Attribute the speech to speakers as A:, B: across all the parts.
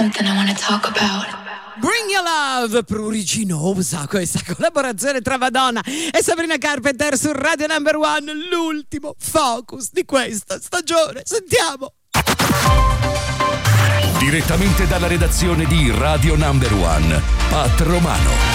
A: Something I wanna talk about.
B: Bring Your Love, pruriginosa questa collaborazione tra Madonna e Sabrina Carpenter su Radio Number One, l'ultimo focus di questa stagione. Sentiamo.
C: Direttamente dalla redazione di Radio Number One, Pat Romano.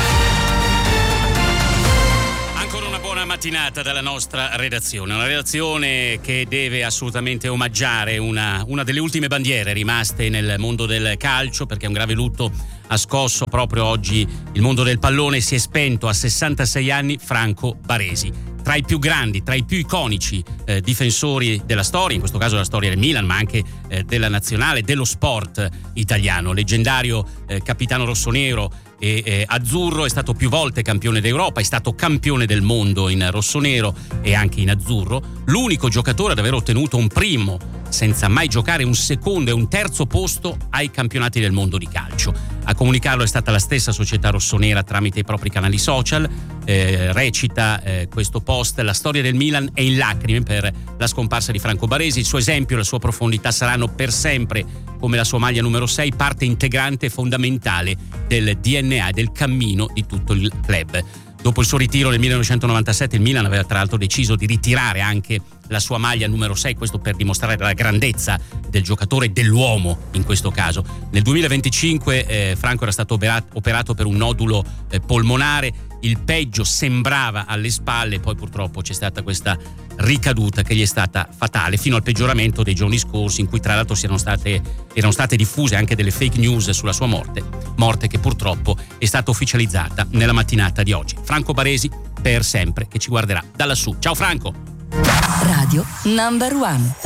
D: Buona mattinata dalla nostra redazione, una redazione che deve assolutamente omaggiare una delle ultime bandiere rimaste nel mondo del calcio, perché un grave lutto ha scosso proprio oggi il mondo del pallone. Si è spento a 66 anni Franco Baresi, tra i più grandi, tra i più iconici difensori della storia, in questo caso della storia del Milan, ma anche della nazionale, dello sport italiano. Leggendario capitano rossonero e azzurro, è stato più volte campione d'Europa, è stato campione del mondo in rossonero e anche in azzurro, l'unico giocatore ad aver ottenuto un primo senza mai giocare un secondo e un terzo posto ai campionati del mondo di calcio. A comunicarlo è stata la stessa società rossonera tramite i propri canali social. Recita questo post: la storia del Milan è in lacrime per la scomparsa di Franco Baresi, il suo esempio e la sua profondità saranno per sempre, come la sua maglia numero 6, parte integrante e fondamentale del DNA e del cammino di tutto il club. Dopo il suo ritiro nel 1997 il Milan aveva tra l'altro deciso di ritirare anche la sua maglia numero 6, questo per dimostrare la grandezza del giocatore, dell'uomo in questo caso. Nel 2025 Franco era stato operato per un nodulo polmonare, il peggio sembrava alle spalle, poi purtroppo c'è stata questa ricaduta che gli è stata fatale, fino al peggioramento dei giorni scorsi, in cui tra l'altro erano state diffuse anche delle fake news sulla sua morte che purtroppo è stata ufficializzata nella mattinata di oggi. Franco Baresi per sempre, che ci guarderà da lassù. Ciao Franco!
E: Radio Number One.